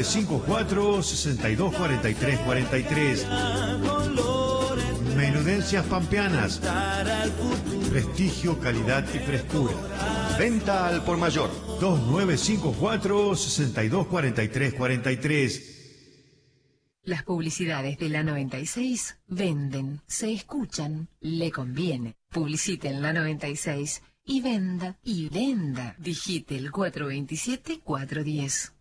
2954-624343. Menudencias Pampeanas. Prestigio, calidad y frescura. Venta al por mayor. 2954-624343. Las publicidades de la 96 venden, se escuchan, le conviene. Publicite en la 96 y venda, y venda. Digite el 427-410.